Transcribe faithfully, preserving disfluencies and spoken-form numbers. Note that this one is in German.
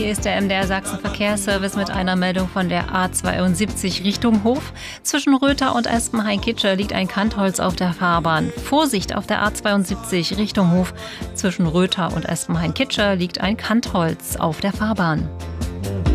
Hier ist der M D R Sachsen Verkehrsservice mit einer Meldung von der A zweiundsiebzig Richtung Hof. Zwischen Rötha und Espenhain-Kitscher liegt ein Kantholz auf der Fahrbahn. Vorsicht auf der A zweiundsiebzig Richtung Hof. Zwischen Rötha und Espenhain-Kitscher liegt ein Kantholz auf der Fahrbahn.